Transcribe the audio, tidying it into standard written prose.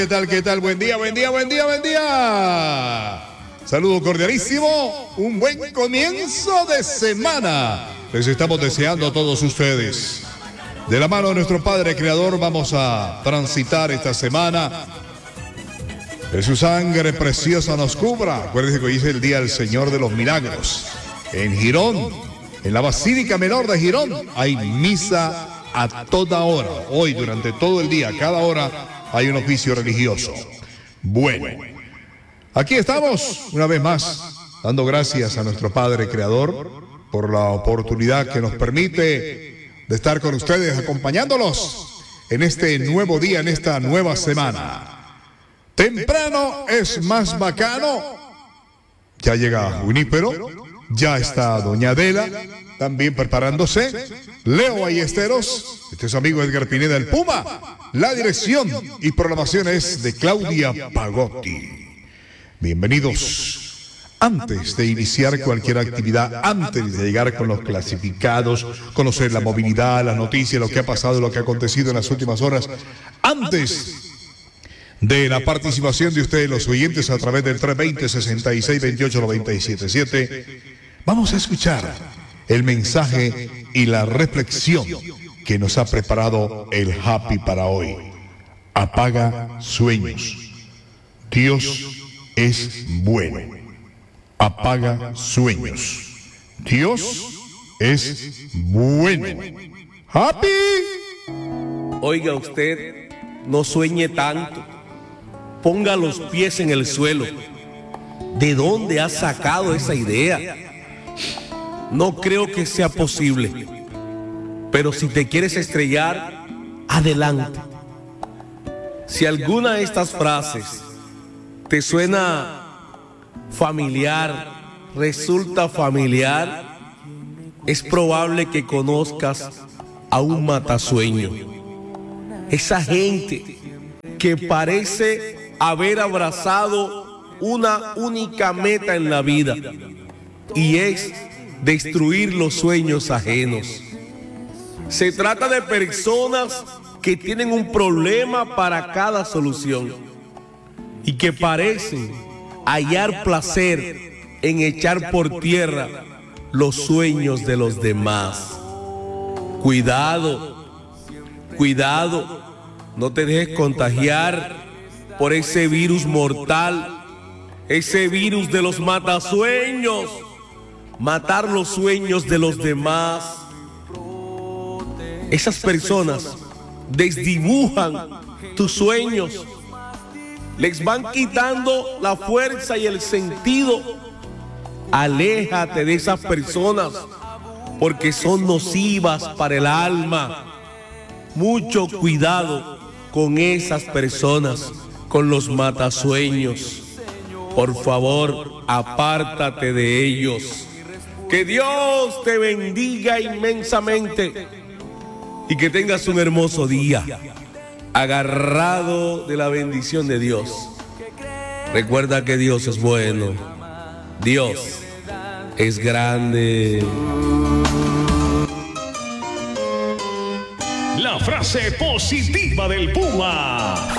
¿Qué tal? ¿Qué tal? Buen día, buen día, buen día, buen día. Saludo cordialísimo. Un buen comienzo de semana. Les estamos deseando a todos ustedes. De la mano de nuestro Padre Creador vamos a transitar esta semana. Que su sangre preciosa nos cubra. Acuérdense que hoy es el Día del Señor de los Milagros. En Girón, en la Basílica Menor de Girón, hay misa a toda hora. Hoy, durante todo el día, a cada hora, hay un oficio religioso. Bueno, aquí estamos una vez más, dando gracias a nuestro Padre Creador por la oportunidad que nos permite de estar con ustedes, acompañándolos en este nuevo día, en esta nueva semana. Temprano es más bacano. Ya llega Junípero, ya está Doña Adela, también preparándose. Leo Ballesteros, este es su amigo Edgar Pineda, el Puma. La dirección y programación es de Claudia Pagotti. Bienvenidos. Antes de iniciar cualquier actividad, antes de llegar con los clasificados, conocer la movilidad, las noticias, lo que ha pasado, lo que ha acontecido en las últimas horas, antes de la participación de ustedes, los oyentes, a través del 320-6628-977, vamos a escuchar el mensaje y la reflexión que nos ha preparado el Happy para hoy. Apaga sueños. Dios es bueno. Apaga sueños. Dios es bueno. Happy. Oiga usted, no sueñe tanto. Ponga los pies en el suelo. ¿De dónde ha sacado esa idea? No creo que sea posible. Pero si te quieres estrellar, adelante. Si alguna de estas frases te suena familiar, resulta familiar, es probable que conozcas a un matasueño. Esa gente que parece haber abrazado una única meta en la vida, y es destruir los sueños ajenos. Se trata de personas que tienen un problema para cada solución y que parecen hallar placer en echar por tierra los sueños de los demás. Cuidado, cuidado, no te dejes contagiar por ese virus mortal, ese virus de los matasueños. Matar los sueños de los demás. Esas personas desdibujan tus sueños, les van quitando la fuerza y el sentido. Aléjate de esas personas porque son nocivas para el alma. Mucho cuidado con esas personas, con los matasueños. Por favor, apártate de ellos. Que Dios te bendiga inmensamente y que tengas un hermoso día, agarrado de la bendición de Dios. Recuerda que Dios es bueno, Dios es grande. La frase positiva del Puma.